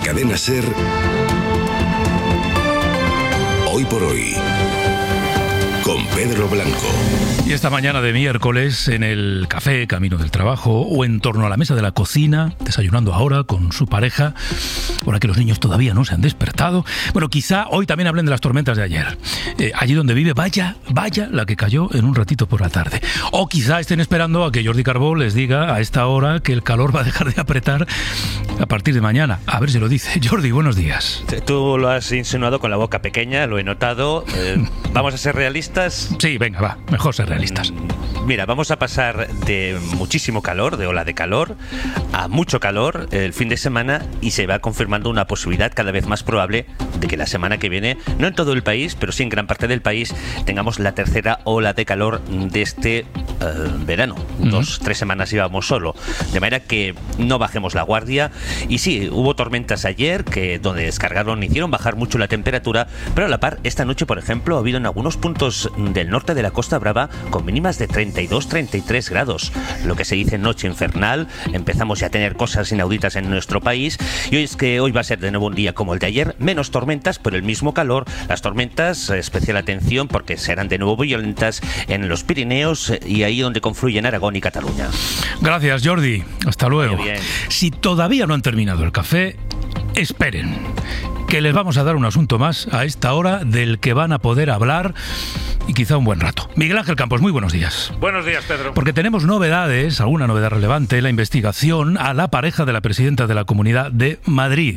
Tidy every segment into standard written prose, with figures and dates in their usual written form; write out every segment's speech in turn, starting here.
cadena SER, Hoy por Hoy, con Pedro Blanco. Y esta mañana de miércoles, en el café, camino del trabajo, o en torno a la mesa de la cocina, desayunando ahora con su pareja, ahora que los niños todavía no se han despertado. Bueno, quizá hoy también hablen de las tormentas de ayer. Allí donde vive, vaya la que cayó en un ratito por la tarde. O quizá estén esperando a que Jordi Carbó les diga a esta hora que el calor va a dejar de apretar a partir de mañana. A ver si lo dice. Jordi, buenos días. Tú lo has insinuado con la boca pequeña, lo he notado. ¿Vamos a ser realistas? Sí, venga, va. Mejor ser realistas. Mira, vamos a pasar de muchísimo calor, de ola de calor, a mucho calor el fin de semana, y se va confirmando una posibilidad cada vez más probable de que la semana que viene, no en todo el país, pero sí en gran parte del país, tengamos la tercera ola de calor de este verano. 2-3 semanas íbamos solo. De manera que no bajemos la guardia. Y sí, hubo tormentas ayer donde descargaron, hicieron bajar mucho la temperatura, pero a la par, esta noche, por ejemplo, ha habido en algunos puntos del norte de la Costa Brava con mínimas de 32-33 grados, lo que se dice noche infernal. Empezamos ya a tener cosas inauditas en nuestro país, y hoy va a ser de nuevo un día como el de ayer, menos tormentas, pero el mismo calor. Las tormentas, especial atención, porque serán de nuevo violentas en los Pirineos y ahí donde confluyen Aragón y Cataluña. Gracias, Jordi. Hasta luego. Muy bien. Si todavía no han terminado el café, esperen, que les vamos a dar un asunto más a esta hora del que van a poder hablar, y quizá un buen rato. Miguel Ángel Campos, muy buenos días. Buenos días, Pedro. Porque tenemos novedades, alguna novedad relevante, la investigación a la pareja de la presidenta de la Comunidad de Madrid.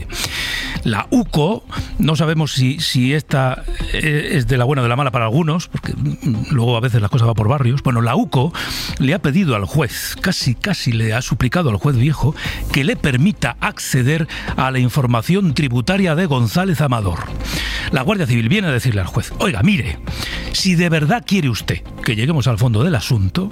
La UCO, no sabemos si esta es de la buena o de la mala para algunos, porque luego a veces la cosa va por barrios. Bueno, la UCO le ha pedido al juez, casi le ha suplicado al juez viejo, que le permita acceder a la información tributaria de González Amador. La Guardia Civil viene a decirle al juez: oiga, mire, si de verdad quiere usted que lleguemos al fondo del asunto,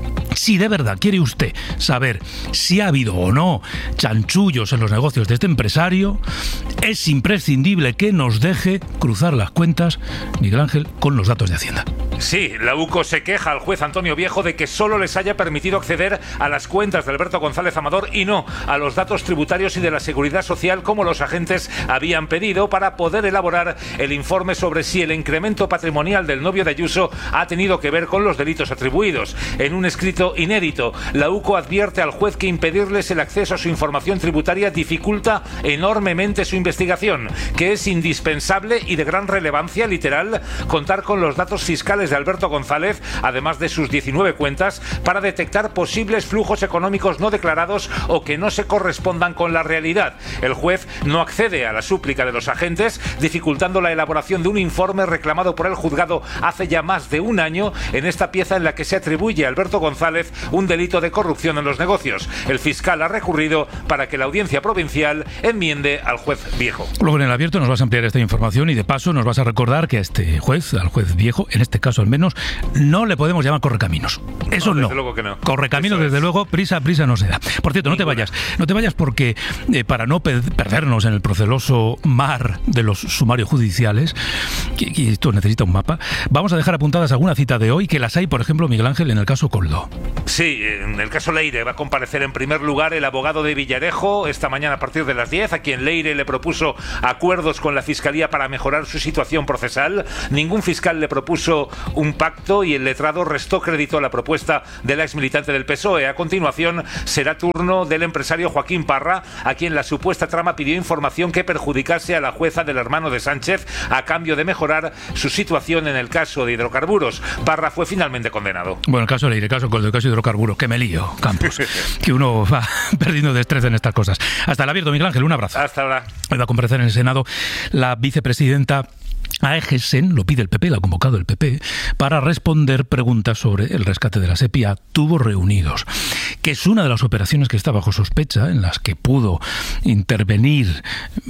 si de verdad quiere usted saber si ha habido o no chanchullos en los negocios de este empresario, es imprescindible que nos deje cruzar las cuentas, Miguel Ángel, con los datos de Hacienda. Sí, la UCO se queja al juez Antonio Viejo de que solo les haya permitido acceder a las cuentas de Alberto González Amador y no a los datos tributarios y de la Seguridad Social, como los agentes habían pedido, para poder elaborar el informe sobre si el incremento patrimonial del novio de Ayuso ha tenido que ver con los delitos atribuidos. En un escrito inédito, la UCO advierte al juez que impedirles el acceso a su información tributaria dificulta enormemente su investigación, que es indispensable y de gran relevancia, literal, contar con los datos fiscales de Alberto González, además de sus 19 cuentas, para detectar posibles flujos económicos no declarados o que no se correspondan con la realidad. El juez no accede a la súplica de los agentes, dificultando la elaboración de un informe reclamado por el juzgado hace ya más de un año, en esta pieza en la que se atribuye a Alberto González un delito de corrupción en los negocios. El fiscal ha recurrido para que la audiencia provincial enmiende al juez viejo. Luego en el abierto nos vas a ampliar esta información, y de paso nos vas a recordar que a este juez, al juez viejo, en este caso al menos, no le podemos llamar correcaminos. Eso no. Desde luego que no. Correcaminos, desde luego, prisa no se da. Por cierto, no te vayas porque para no perdernos en el proceloso mar de los sumarios judiciales, que esto necesita un mapa, vamos a dejar apuntadas alguna cita de hoy, que las hay, por ejemplo, Miguel Ángel, en el caso Koldo. Sí, en el caso Leire va a comparecer en primer lugar el abogado de Villarejo esta mañana a partir de las 10, a quien Leire le propuso acuerdos con la Fiscalía para mejorar su situación procesal. Ningún fiscal le propuso un pacto y el letrado restó crédito a la propuesta de la exmilitante del PSOE. A continuación será turno del empresario Joaquín Parra, a quien la supuesta trama pidió información que perjudicase a la jueza del hermano de Sánchez a cambio de mejorar su situación en el caso de hidrocarburos. Parra fue finalmente condenado. Bueno, el caso Leire, el caso de hidrocarburos, que me lío, Campos, que uno va perdiendo destreza en estas cosas. Hasta el abierto, Miguel Ángel, un abrazo. Hasta ahora. Hoy va a comparecer en el Senado la vicepresidenta Aegesen, lo pide el PP, lo ha convocado el PP, para responder preguntas sobre el rescate de la SEPI a tubos reunidos, que es una de las operaciones que está bajo sospecha, en las que pudo intervenir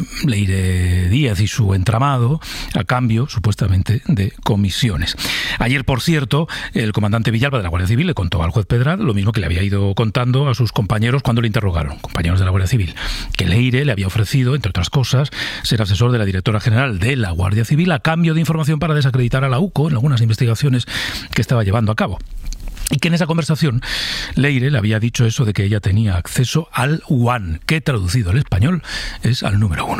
Leire Díaz y su entramado a cambio, supuestamente, de comisiones. Ayer, por cierto, el comandante Villalba de la Guardia Civil le contó al juez Pedral lo mismo que le había ido contando a sus compañeros cuando le interrogaron, compañeros de la Guardia Civil, que Leire le había ofrecido, entre otras cosas, ser asesor de la directora general de la Guardia Civil a cambio de información para desacreditar a la UCO en algunas investigaciones que estaba llevando a cabo. Y que en esa conversación Leire le había dicho eso de que ella tenía acceso al One, que traducido al español es al número 1.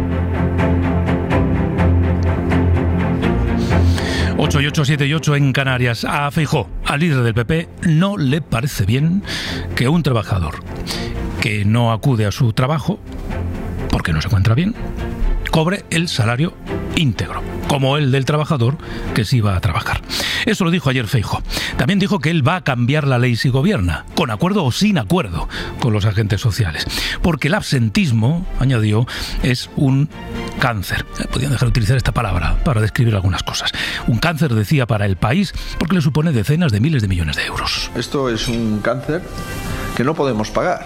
8 y 8, 7 y 8 en Canarias. A Feijóo, al líder del PP, no le parece bien que un trabajador que no acude a su trabajo porque no se encuentra bien cobre el salario íntegro, como el del trabajador que sí va a trabajar. Eso lo dijo ayer Feijóo. También dijo que él va a cambiar la ley si gobierna, con acuerdo o sin acuerdo con los agentes sociales. Porque el absentismo, añadió, es un cáncer. Podrían dejar de utilizar esta palabra para describir algunas cosas. Un cáncer, decía, para el país, porque le supone decenas de miles de millones de euros. Esto es un cáncer que no podemos pagar,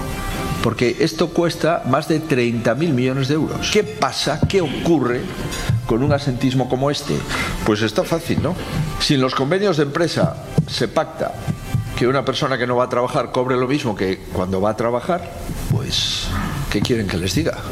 porque esto cuesta más de 30.000 millones de euros. ¿Qué pasa? ¿Qué ocurre con un absentismo como este? Pues está fácil, ¿no? Si en los convenios de empresa se pacta que una persona que no va a trabajar cobre lo mismo que cuando va a trabajar, pues, ¿qué quieren que les diga?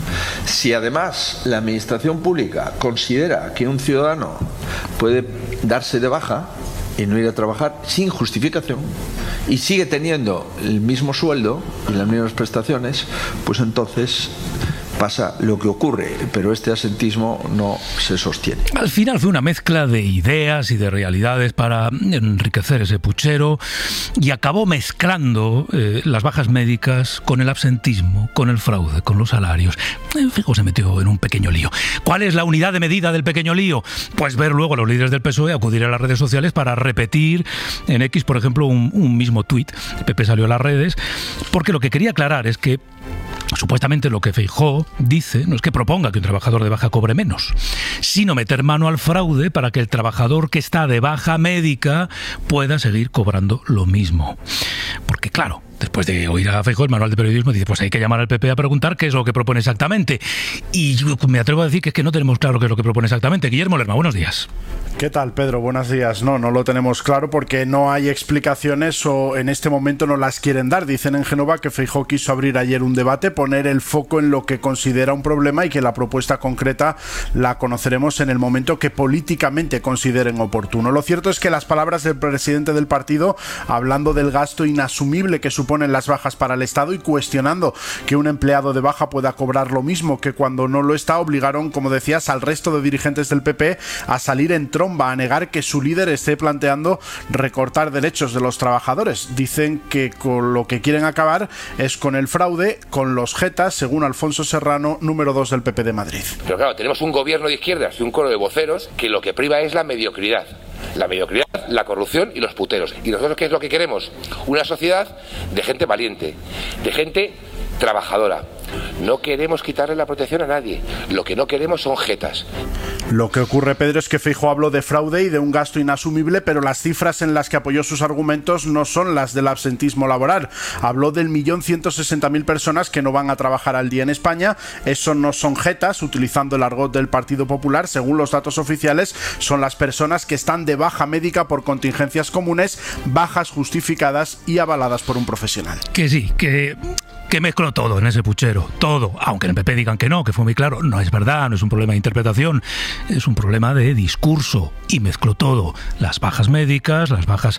Si además la administración pública considera que un ciudadano puede darse de baja y no ir a trabajar sin justificación y sigue teniendo el mismo sueldo y las mismas prestaciones, pues entonces pasa lo que ocurre, pero este absentismo no se sostiene. Al final fue una mezcla de ideas y de realidades para enriquecer ese puchero y acabó mezclando las bajas médicas con el absentismo, con el fraude, con los salarios. Feijóo se metió en un pequeño lío. ¿Cuál es la unidad de medida del pequeño lío? Pues ver luego a los líderes del PSOE acudir a las redes sociales para repetir en X, por ejemplo, un mismo tuit. El PP salió a las redes porque lo que quería aclarar es que supuestamente lo que Feijóo dice no es que proponga que un trabajador de baja cobre menos, sino meter mano al fraude para que el trabajador que está de baja médica pueda seguir cobrando lo mismo. Porque claro, después de oír a Feijóo, el manual de periodismo dice, pues hay que llamar al PP a preguntar qué es lo que propone exactamente. Y yo me atrevo a decir que es que no tenemos claro qué es lo que propone exactamente. Guillermo Lerma, buenos días. ¿Qué tal, Pedro? Buenos días. No lo tenemos claro porque no hay explicaciones o en este momento no las quieren dar. Dicen en Génova que Feijóo quiso abrir ayer un debate, poner el foco en lo que considera un problema y que la propuesta concreta la conoceremos en el momento que políticamente consideren oportuno. Lo cierto es que las palabras del presidente del partido, hablando del gasto inasumible que suponen las bajas para el Estado y cuestionando que un empleado de baja pueda cobrar lo mismo que cuando no lo está, obligaron, como decías, al resto de dirigentes del PP a salir en tromba, a negar que su líder esté planteando recortar derechos de los trabajadores. Dicen que con lo que quieren acabar es con el fraude, con los jetas, según Alfonso Serrano, número 2 del PP de Madrid. Pero claro, tenemos un gobierno de izquierdas y un coro de voceros que lo que priva es la mediocridad. La mediocridad, la corrupción y los puteros. ¿Y nosotros qué es lo que queremos? Una sociedad de gente valiente, de gente trabajadora. No queremos quitarle la protección a nadie. Lo que no queremos son jetas. Lo que ocurre, Pedro, es que Feijóo habló de fraude y de un gasto inasumible, pero las cifras en las que apoyó sus argumentos no son las del absentismo laboral. Habló del 1.160.000 personas que no van a trabajar al día en España. Eso no son jetas, utilizando el argot del Partido Popular. Según los datos oficiales, son las personas que están de baja médica por contingencias comunes, bajas justificadas y avaladas por un profesional. Que sí, que mezcló todo en ese puchero, todo, aunque en el PP digan que no, que fue muy claro, no es verdad, no es un problema de interpretación, es un problema de discurso, y mezcló todo, las bajas médicas, las bajas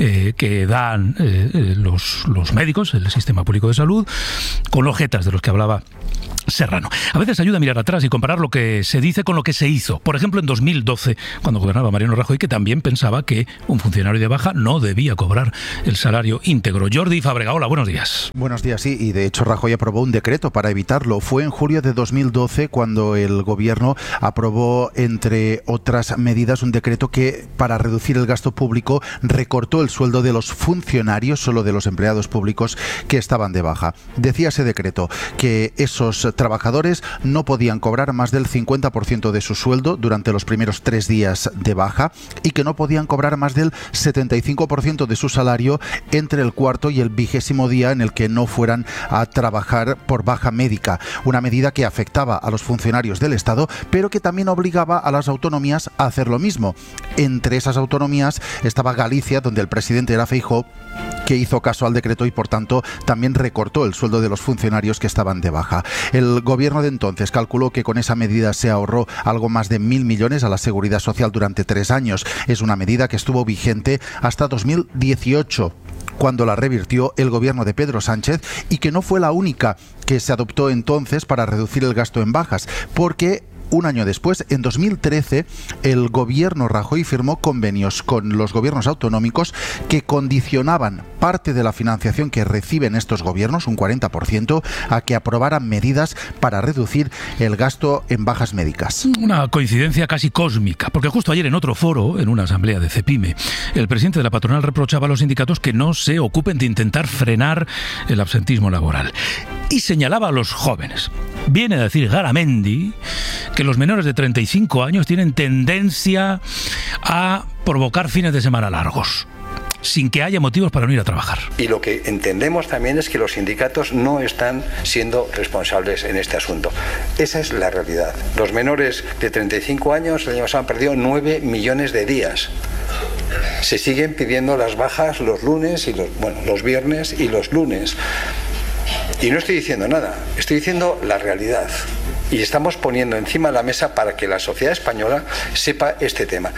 que dan los médicos, el sistema público de salud, con los jetas de los que hablaba Serrano. A veces ayuda a mirar atrás y comparar lo que se dice con lo que se hizo. Por ejemplo, en 2012, cuando gobernaba Mariano Rajoy, que también pensaba que un funcionario de baja no debía cobrar el salario íntegro. Jordi Fábrega, hola, buenos días. Buenos días, sí, y de hecho Rajoy aprobó un decreto para evitarlo. Fue en julio de 2012 cuando el gobierno aprobó, entre otras medidas, un decreto que, para reducir el gasto público, recortó el sueldo de los funcionarios, solo de los empleados públicos que estaban de baja. Decía ese decreto que esos trabajadores no podían cobrar más del 50% de su sueldo durante los primeros 3 días de baja y que no podían cobrar más del 75% de su salario entre el cuarto y el 20º día en el que no fueran a trabajar por baja médica. Una medida que afectaba a los funcionarios del Estado, pero que también obligaba a las autonomías a hacer lo mismo. Entre esas autonomías estaba Galicia, donde el presidente era Feijóo, que hizo caso al decreto y por tanto también recortó el sueldo de los funcionarios que estaban de baja. El El gobierno de entonces calculó que con esa medida se ahorró algo más de 1.000 millones a la Seguridad Social durante 3 años. Es una medida que estuvo vigente hasta 2018. Cuando la revirtió el gobierno de Pedro Sánchez, y que no fue la única que se adoptó entonces para reducir el gasto en bajas, porque un año después, en 2013, el gobierno Rajoy firmó convenios con los gobiernos autonómicos que condicionaban parte de la financiación que reciben estos gobiernos, un 40%, a que aprobaran medidas para reducir el gasto en bajas médicas. Una coincidencia casi cósmica, porque justo ayer en otro foro, en una asamblea de CEPIME, el presidente de la patronal reprochaba a los sindicatos que no se ocupen de intentar frenar el absentismo laboral. Y señalaba a los jóvenes. Viene a decir Garamendi que los menores de 35 años tienen tendencia a provocar fines de semana largos, sin que haya motivos para no ir a trabajar. Y lo que entendemos también es que los sindicatos no están siendo responsables en este asunto. Esa es la realidad. Los menores de 35 años el año pasado han perdido 9 millones de días. Se siguen pidiendo las bajas los lunes y los viernes y los lunes. Y no estoy diciendo nada, estoy diciendo la realidad. Y estamos poniendo encima de la mesa para que la sociedad española sepa este tema.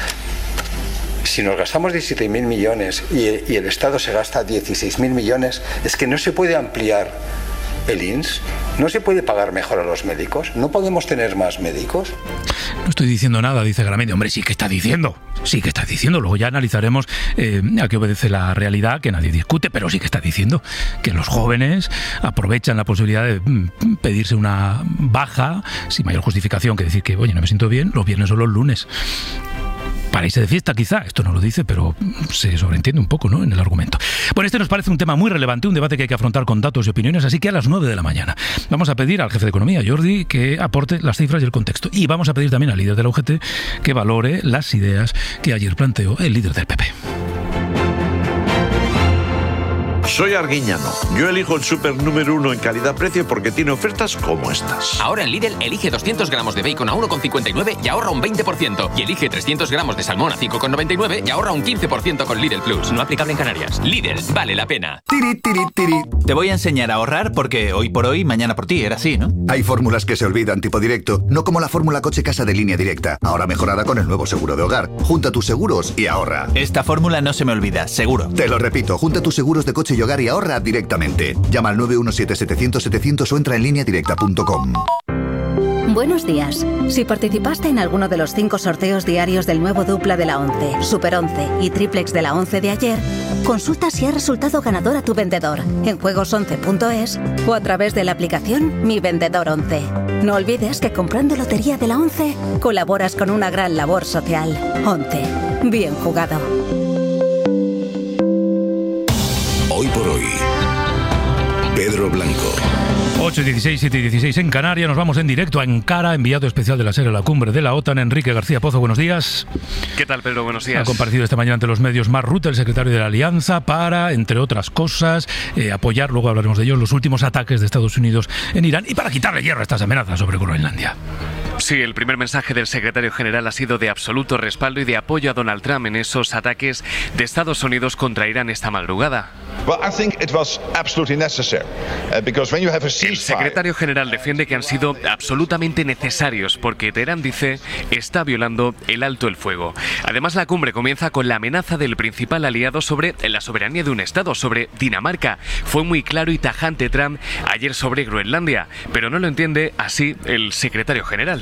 Si nos gastamos 17.000 millones y el Estado se gasta 16.000 millones, es que no se puede ampliar el INS, no se puede pagar mejor a los médicos, no podemos tener más médicos. No estoy diciendo nada, dice Garamendi. Hombre, sí que está diciendo. Luego ya analizaremos a qué obedece la realidad, que nadie discute, pero sí que está diciendo que los jóvenes aprovechan la posibilidad de pedirse una baja sin mayor justificación que decir que, oye, no me siento bien, los viernes o los lunes. Para irse de fiesta, quizá. Esto no lo dice, pero se sobreentiende un poco, ¿no?, en el argumento. Bueno, este nos parece un tema muy relevante, un debate que hay que afrontar con datos y opiniones, así que a las 9 de la mañana vamos a pedir al jefe de Economía, Jordi, que aporte las cifras y el contexto. Y vamos a pedir también al líder de la UGT que valore las ideas que ayer planteó el líder del PP. Soy Arguiñano. Yo elijo el súper número 1 en calidad-precio porque tiene ofertas como estas. Ahora en Lidl elige 200 gramos de bacon a 1,59 y ahorra un 20%. Y elige 300 gramos de salmón a 5,99 y ahorra un 15% con Lidl Plus. No aplicable en Canarias. Lidl, vale la pena. Tiri, tiri, tiri. Te voy a enseñar a ahorrar porque hoy por hoy, mañana por ti. Era así, ¿no? Hay fórmulas que se olvidan tipo directo, no como la fórmula coche casa de Línea Directa. Ahora mejorada con el nuevo seguro de hogar. Junta tus seguros y ahorra. Esta fórmula no se me olvida, seguro. Te lo repito, junta tus seguros de coche y hogar y ahorra directamente. Llama al 917-700-700 o entra en lineadirecta.com. Buenos días. Si participaste en alguno de los 5 sorteos diarios del nuevo dupla de la 11, Super 11 y triplex de la 11 de ayer, consulta si ha resultado ganador a tu vendedor en juegos11.es o a través de la aplicación Mi Vendedor 11. No olvides que comprando lotería de la 11 colaboras con una gran labor social. 11. Bien jugado. Hoy por hoy, Pedro Blanco. 8:16, 7:16 en Canarias. Nos vamos en directo a Ankara, enviado especial de la SER a la cumbre de la OTAN, Enrique García Pozo. Buenos días. ¿Qué tal, Pedro? Buenos días. Ha comparecido esta mañana ante los medios Mark Rutte, el secretario de la Alianza, para, entre otras cosas, apoyar, luego hablaremos de ellos, los últimos ataques de Estados Unidos en Irán y para quitarle hierro a estas amenazas sobre Groenlandia. Sí, el primer mensaje del secretario general ha sido de absoluto respaldo y de apoyo a Donald Trump en esos ataques de Estados Unidos contra Irán esta madrugada. El secretario general defiende que han sido absolutamente necesarios porque Teherán, dice, está violando el alto el fuego. Además, la cumbre comienza con la amenaza del principal aliado sobre la soberanía de un Estado, sobre Dinamarca. Fue muy claro y tajante Trump ayer sobre Groenlandia, pero no lo entiende así el secretario general.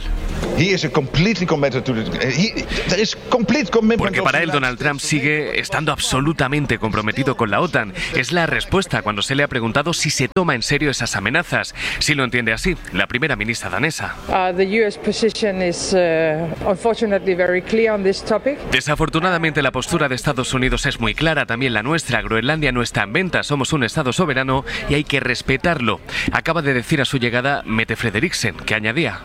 Porque para él Donald Trump sigue estando absolutamente comprometido con la OTAN. Es la respuesta cuando se le ha preguntado si se toma en serio esas amenazas. Si lo entiende así, la primera ministra danesa. Desafortunadamente la postura de Estados Unidos es muy clara, también la nuestra. Groenlandia no está en venta, somos un Estado soberano y hay que respetarlo. Acaba de decir a su llegada Mette Frederiksen, que añadía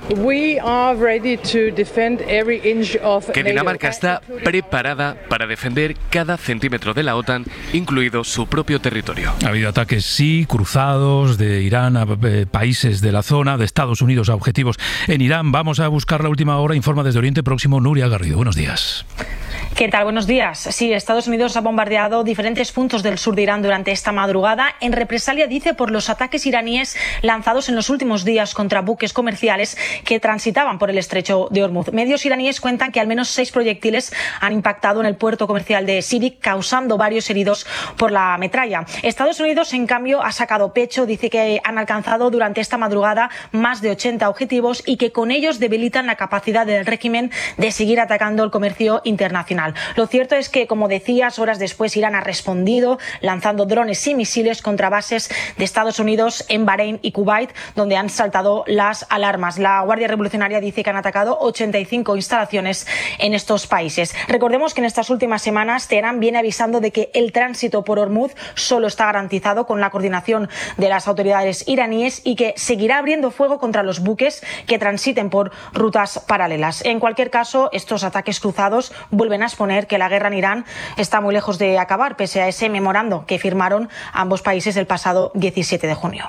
que Dinamarca está preparada para defender cada centímetro de la OTAN, incluido su propio territorio. Ha habido ataques, sí, cruzados de Irán a países de la zona, de Estados Unidos a objetivos en Irán. Vamos a buscar la última hora. Informa desde Oriente Próximo Nuria Garrido. Buenos días. ¿Qué tal? Buenos días. Sí, Estados Unidos ha bombardeado diferentes puntos del sur de Irán durante esta madrugada en represalia, dice, por los ataques iraníes lanzados en los últimos días contra buques comerciales que transitaban por el estrecho de Hormuz. Medios iraníes cuentan que al menos 6 proyectiles han impactado en el puerto comercial de Sirik, causando varios heridos por la metralla. Estados Unidos, en cambio, ha sacado pecho, dice que han alcanzado durante esta madrugada más de 80 objetivos y que con ellos debilitan la capacidad del régimen de seguir atacando el comercio internacional. Lo cierto es que, como decías, horas después Irán ha respondido lanzando drones y misiles contra bases de Estados Unidos en Bahrein y Kuwait, donde han saltado las alarmas. La Guardia Revolucionaria dice que han atacado 85 instalaciones en estos países. Recordemos que en estas últimas semanas Teherán viene avisando de que el tránsito por Hormuz solo está garantizado con la coordinación de las autoridades iraníes y que seguirá abriendo fuego contra los buques que transiten por rutas paralelas. En cualquier caso, estos ataques cruzados vuelven a exponer que la guerra en Irán está muy lejos de acabar, pese a ese memorando que firmaron ambos países el pasado 17 de junio.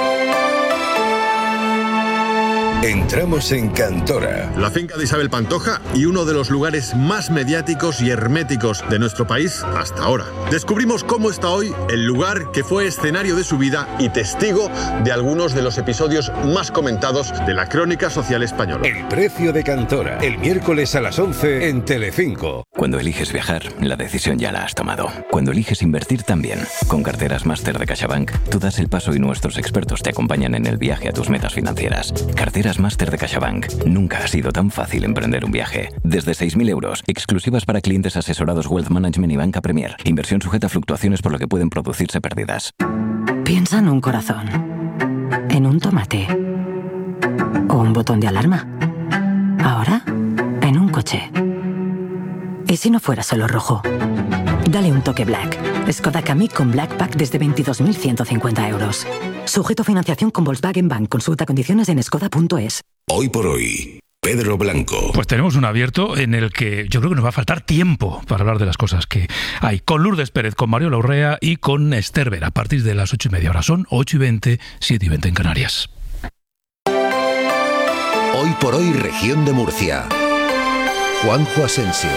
Entramos en Cantora. La finca de Isabel Pantoja y uno de los lugares más mediáticos y herméticos de nuestro país hasta ahora. Descubrimos cómo está hoy el lugar que fue escenario de su vida y testigo de algunos de los episodios más comentados de la crónica social española. El precio de Cantora, el miércoles a las 11 en Telecinco. Cuando eliges viajar, la decisión ya la has tomado. Cuando eliges invertir también. Con carteras Máster de CaixaBank, tú das el paso y nuestros expertos te acompañan en el viaje a tus metas financieras. Carteras Máster de CaixaBank. Nunca ha sido tan fácil emprender un viaje. Desde 6.000 euros, exclusivas para clientes asesorados Wealth Management y Banca Premier. Inversión sujeta a fluctuaciones por lo que pueden producirse pérdidas. Piensa en un corazón, en un tomate o un botón de alarma. Ahora, en un coche. ¿Y si no fuera solo rojo? Dale un toque Black. Skoda Kamiq con Black Pack desde 22.150 euros. Sujeto a financiación con Volkswagen Bank. Consulta condiciones en skoda.es. Hoy por hoy, Pedro Blanco. Pues tenemos un abierto en el que yo creo que nos va a faltar tiempo para hablar de las cosas que hay. Con Lourdes Pérez, con Mariola Urrea y con Esther Vera. A partir de las 8:30. Ahora son 8:20, 7:20 en Canarias. Hoy por hoy, región de Murcia. Juanjo Asensio.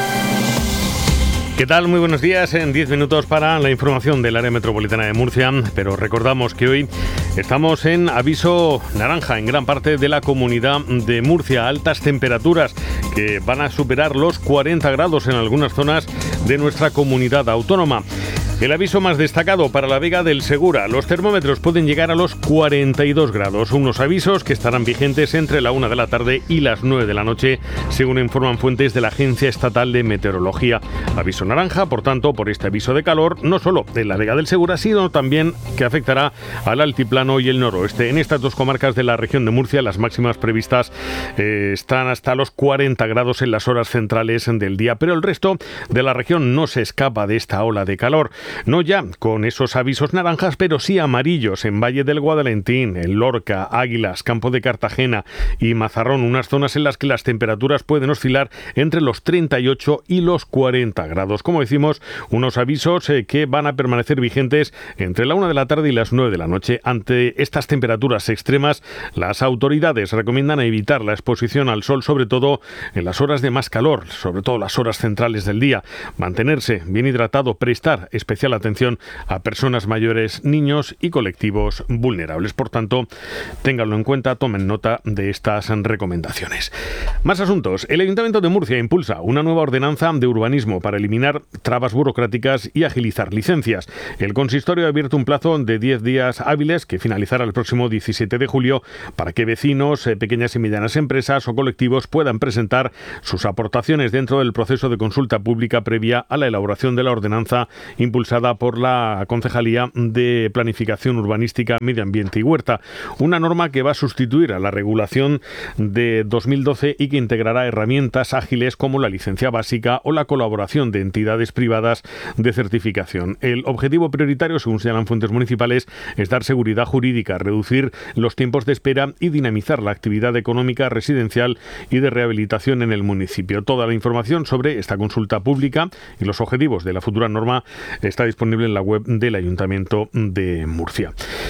¿Qué tal? Muy buenos días. En 10 minutos para la información del área metropolitana de Murcia, pero recordamos que hoy estamos en aviso naranja en gran parte de la comunidad de Murcia. Altas temperaturas que van a superar los 40 grados en algunas zonas de nuestra comunidad autónoma. El aviso más destacado para la Vega del Segura. Los termómetros pueden llegar a los 42 grados. Unos avisos que estarán vigentes entre la 1 de la tarde y las 9 de la noche, según informan fuentes de la Agencia Estatal de Meteorología. Aviso naranja, por tanto, por este aviso de calor, no solo en la Vega del Segura, sino también que afectará al altiplano y el noroeste. En estas dos comarcas de la región de Murcia, las máximas previstas están hasta los 40 grados en las horas centrales del día, pero el resto de la región no se escapa de esta ola de calor. No ya con esos avisos naranjas, pero sí amarillos en Valle del Guadalentín, en Lorca, Águilas, Campo de Cartagena y Mazarrón, unas zonas en las que las temperaturas pueden oscilar entre los 38 y los 40 grados. Como decimos, unos avisos que van a permanecer vigentes entre la 1 de la tarde y las 9 de la noche. Ante estas temperaturas extremas, las autoridades recomiendan evitar la exposición al sol, sobre todo en las horas de más calor, sobre todo las horas centrales del día. Mantenerse bien hidratado, prestar especial atención a personas mayores, niños y colectivos vulnerables. Por tanto, ténganlo en cuenta, tomen nota de estas recomendaciones. Más asuntos. El Ayuntamiento de Murcia impulsa una nueva ordenanza de urbanismo para eliminar trabas burocráticas y agilizar licencias. El consistorio ha abierto un plazo de 10 días hábiles que finalizará el próximo 17 de julio para que vecinos, pequeñas y medianas empresas o colectivos puedan presentar sus aportaciones dentro del proceso de consulta pública previa a la elaboración de la ordenanza impulsada por la Concejalía de Planificación Urbanística, Medio Ambiente y Huerta. Una norma que va a sustituir a la regulación de 2012 y que integrará herramientas ágiles como la licencia básica o la colaboración de entidades privadas de certificación. El objetivo prioritario, según señalan fuentes municipales, es dar seguridad jurídica, reducir los tiempos de espera y dinamizar la actividad económica, residencial y de rehabilitación en el municipio. Toda la información sobre esta consulta pública y los objetivos de la futura norma está disponible en la web del Ayuntamiento de Murcia.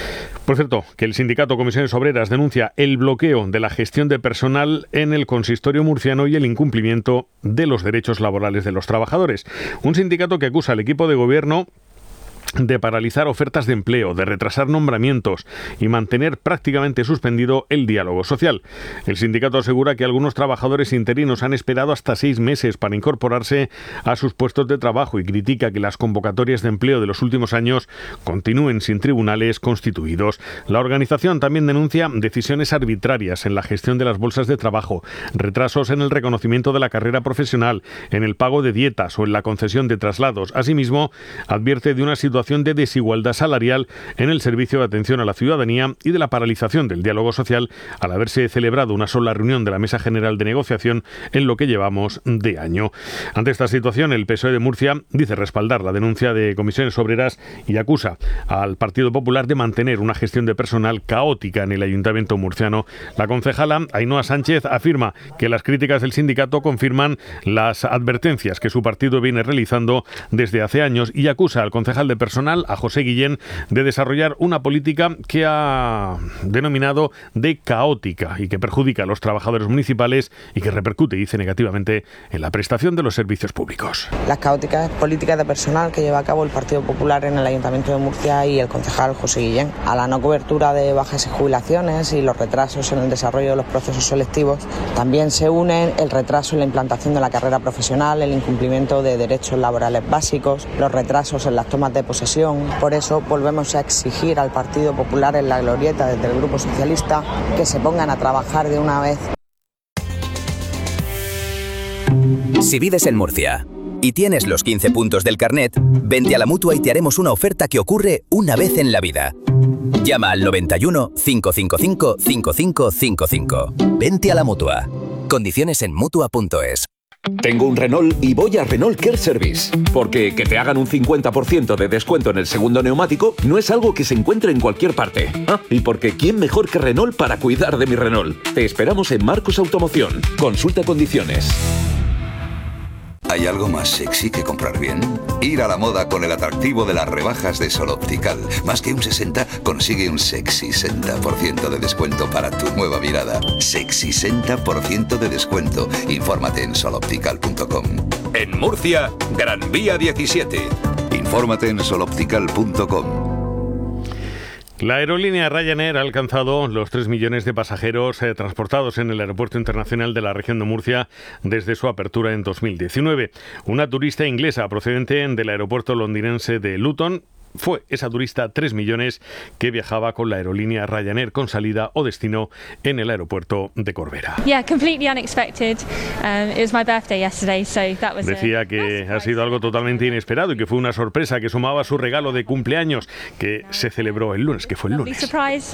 Por cierto, que el sindicato Comisiones Obreras denuncia el bloqueo de la gestión de personal en el consistorio murciano y el incumplimiento de los derechos laborales de los trabajadores. Un sindicato que acusa al equipo de gobierno de paralizar ofertas de empleo, de retrasar nombramientos y mantener prácticamente suspendido el diálogo social. El sindicato asegura que algunos trabajadores interinos han esperado hasta 6 meses para incorporarse a sus puestos de trabajo y critica que las convocatorias de empleo de los últimos años continúen sin tribunales constituidos. La organización también denuncia decisiones arbitrarias en la gestión de las bolsas de trabajo, retrasos en el reconocimiento de la carrera profesional, en el pago de dietas o en la concesión de traslados. Asimismo, advierte de una situación de desigualdad salarial en el servicio de atención a la ciudadanía y de la paralización del diálogo social al haberse celebrado una sola reunión de la Mesa General de Negociación en lo que llevamos de año. Ante esta situación, el PSOE de Murcia dice respaldar la denuncia de Comisiones Obreras y acusa al Partido Popular de mantener una gestión de personal caótica en el Ayuntamiento murciano. La concejala Ainhoa Sánchez afirma que las críticas del sindicato confirman las advertencias que su partido viene realizando desde hace años y acusa al concejal de personal, a José Guillén, de desarrollar una política que ha denominado de caótica y que perjudica a los trabajadores municipales y que repercute, dice, negativamente en la prestación de los servicios públicos. Las caóticas políticas de personal que lleva a cabo el Partido Popular en el Ayuntamiento de Murcia y el concejal José Guillén, a la no cobertura de bajas y jubilaciones y los retrasos en el desarrollo de los procesos selectivos, también se unen el retraso en la implantación de la carrera profesional, el incumplimiento de derechos laborales básicos, los retrasos en las tomas de posesión. Por eso volvemos a exigir al Partido Popular en la glorieta desde el Grupo Socialista que se pongan a trabajar de una vez. Si vives en Murcia y tienes los 15 puntos del carnet, vente a la Mutua y te haremos una oferta que ocurre una vez en la vida. Llama al 91 555 5555. Vente a la Mutua. Condiciones en Mutua.es. Tengo un Renault y voy a Renault Care Service, porque que te hagan un 50% de descuento en el segundo neumático no es algo que se encuentre en cualquier parte. Y porque ¿quién mejor que Renault para cuidar de mi Renault? Te esperamos en Marcos Automoción. Consulta condiciones. ¿Hay algo más sexy que comprar bien? Ir a la moda con el atractivo de las rebajas de Sol Optical. Más que un 60, consigue un sexy 60% de descuento para tu nueva mirada. Sexy 60% de descuento. Infórmate en soloptical.com. En Murcia, Gran Vía 17. Infórmate en soloptical.com. La aerolínea Ryanair ha alcanzado los 3 millones de pasajeros transportados en el Aeropuerto Internacional de la región de Murcia desde su apertura en 2019. Una turista inglesa procedente del aeropuerto londinense de Luton fue esa turista 3 millones que viajaba con la aerolínea Ryanair con salida o destino en el aeropuerto de Corbera. Decía que ha sido algo totalmente inesperado y que fue una sorpresa que sumaba su regalo de cumpleaños que se celebró el lunes, que fue el lunes.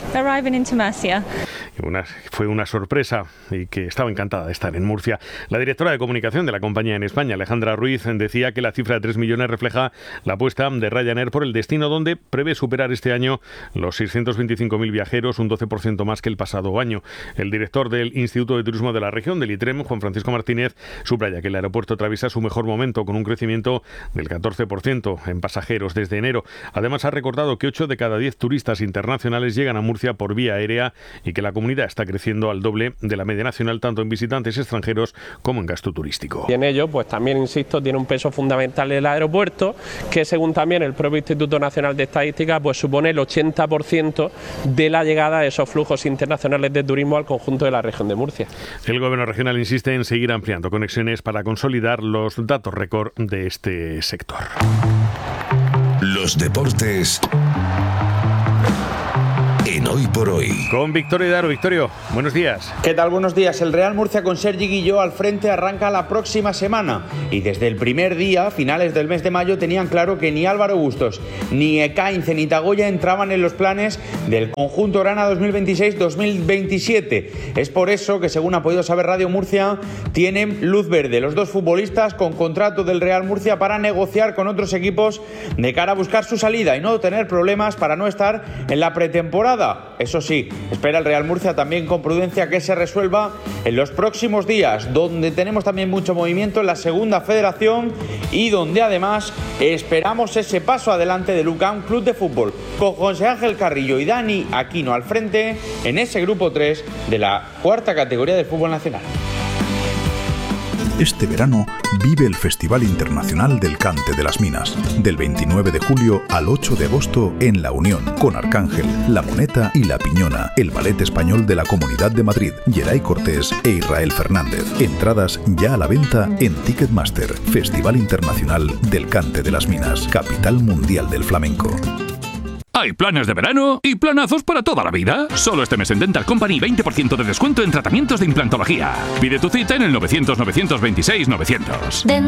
Fue una sorpresa y que estaba encantada de estar en Murcia. La directora de comunicación de la compañía en España, Alejandra Ruiz, decía que la cifra de 3 millones refleja la apuesta de Ryanair por el destino donde prevé superar este año los 625.000 viajeros, un 12% más que el pasado año. El director del Instituto de Turismo de la región, del ITREM, Juan Francisco Martínez, subraya que el aeropuerto atraviesa su mejor momento con un crecimiento del 14% en pasajeros desde enero. Además, ha recordado que 8 de cada 10 turistas internacionales llegan a Murcia por vía aérea y que la comunidad está creciendo al doble de la media nacional, tanto en visitantes extranjeros como en gasto turístico. Y en ello, pues también, insisto, tiene un peso fundamental el aeropuerto, que según también el propio Instituto Nacional de Estadística, pues supone el 80% de la llegada de esos flujos internacionales de turismo al conjunto de la región de Murcia. El gobierno regional insiste en seguir ampliando conexiones para consolidar los datos récord de este sector. Los deportes en Hoy por Hoy. Con Victorio Daro. Victorio, buenos días. ¿Qué tal? Buenos días. El Real Murcia con Sergi Guilló al frente arranca la próxima semana y desde el primer día, finales del mes de mayo, tenían claro que ni Álvaro Bustos, ni Ekaince, ni Tagoya entraban en los planes del conjunto grana 2026-2027. Es por eso que, según ha podido saber Radio Murcia, tienen luz verde los dos futbolistas con contrato del Real Murcia para negociar con otros equipos de cara a buscar su salida y no tener problemas para no estar en la pretemporada. duda. Eso sí, espera el Real Murcia también con prudencia que se resuelva en los próximos días, donde tenemos también mucho movimiento en la segunda federación y donde además esperamos ese paso adelante del UCAM Club de Fútbol, con José Ángel Carrillo y Dani Aquino al frente en ese grupo 3 de la cuarta categoría del fútbol nacional. Este verano vive el Festival Internacional del Cante de las Minas, del 29 de julio al 8 de agosto en La Unión, con Arcángel, La Moneta y La Piñona, el ballet español de la Comunidad de Madrid, Geray Cortés e Israel Fernández. Entradas ya a la venta en Ticketmaster. Festival Internacional del Cante de las Minas, capital mundial del flamenco. Hay planes de verano y planazos para toda la vida. Solo este mes en Dental Company 20% de descuento en tratamientos de implantología. Pide tu cita en el 900 926 900.